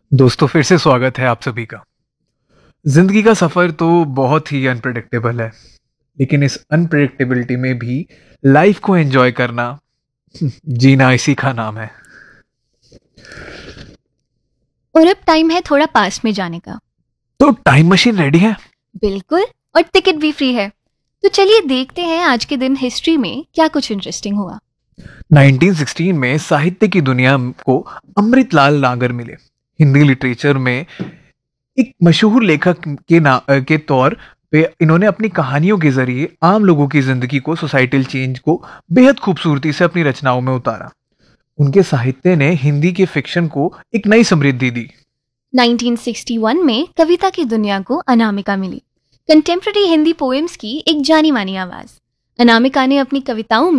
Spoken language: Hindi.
दोस्तों फिर से स्वागत है आप सभी का। जिंदगी का सफर तो बहुत ही अनप्रेडिक्टेबल है, लेकिन इस अनप्रेडिक्टेबिलिटी में भी लाइफ को एंजॉय करना, जीना इसी का नाम है। और अब टाइम है थोड़ा पास्ट में जाने का। तो टाइम मशीन रेडी है? बिल्कुल, और टिकट भी फ्री है। तो चलिए देखते हैं आज के दिन हिस्ट्री में क्या कुछ इंटरेस्टिंग हुआ। 1916 में साहित्य की दुनिया को अमृतलाल नागर मिले। हिंदी लिटरेचर में एक मशहूर लेखक के तौर पे इन्होंने अपनी कहानियों के जरिए आम लोगों की जिंदगी को, सोसाइटल चेंज को बेहद खूबसूरती से अपनी रचनाओं में उतारा। उनके साहित्य ने हिंदी के फिक्शन को एक नई समृद्धि दी। 1961 में कविता की दुनिया को अनामिका मिली, कंटेम्प्रेरी हिंदी पोएम्स की एक जानी मानी आवाज। अनामिका ने अपनी कविताओं